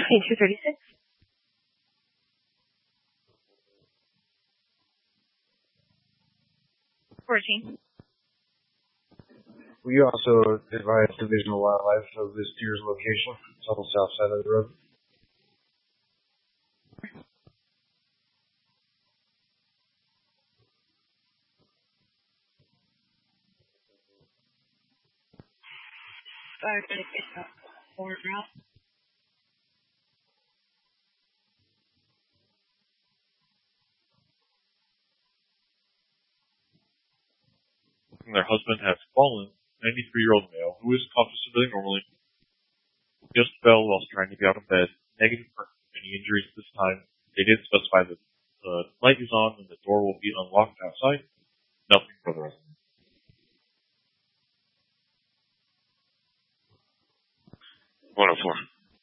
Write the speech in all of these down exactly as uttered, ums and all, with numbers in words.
Okay, two thirty-six. fourteen. Will you also advise Division of Wildlife of this deer's location? It's on the south side of the road. Five thirty-six. Four route. Their husband has fallen, ninety-three-year-old male, who is conscious of living normally, just fell whilst trying to get out of bed. Negative for any injuries at this time. They did specify that the light is on and the door will be unlocked outside. Nothing further. one oh four.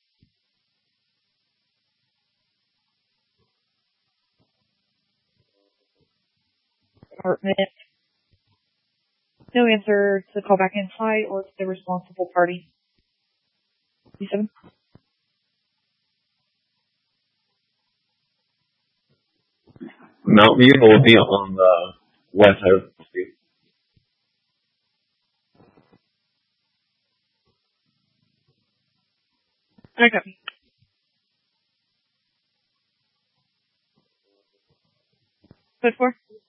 Department. No answer to call back inside or to the responsible party. seven. Mount View will be on the west side of the street. I copy. Code four.